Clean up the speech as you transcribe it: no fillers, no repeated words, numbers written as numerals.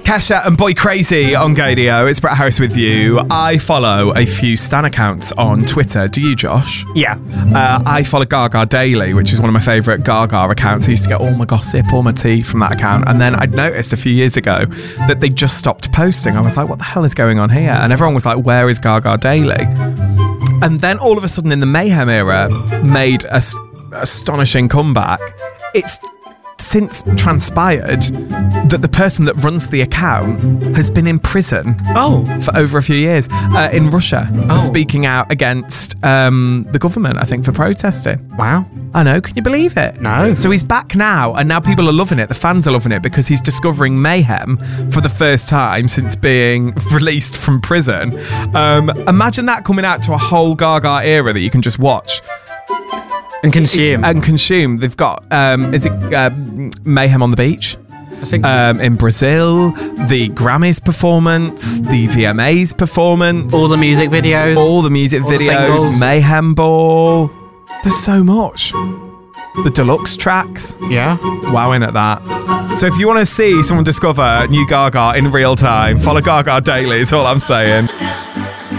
Kesha and Boy Crazy on Gadio. It's Brett Harris with you. I follow a few stan accounts on Twitter. Do you, Josh? Yeah. I follow Gaga Daily, which is one of my favourite Gaga accounts. I used to get all my gossip, all my tea from that account. And then I'd noticed a few years ago that they just stopped posting. I was like, what the hell is going on here? And everyone was like, where is Gaga Daily? And then all of a sudden in the Mayhem era made a astonishing comeback. It's since transpired that the person that runs the account has been in prison for over a few years in Russia for speaking out against the government, I think, for protesting. Wow. I know, can you believe it? No. So he's back now, and now people are loving it. The fans are loving it because he's discovering Mayhem for the first time since being released from prison. Imagine that coming out to a whole Gaga era that you can just watch. And consume. They've got, is it Mayhem on the Beach? I think in Brazil, the Grammys performance, the VMAs performance. all the music videos. The singles. Mayhem Ball. There's so much. The deluxe tracks. Yeah. Wowing at that. So if you want to see someone discover new Gaga in real time, follow Gaga Daily, is all I'm saying.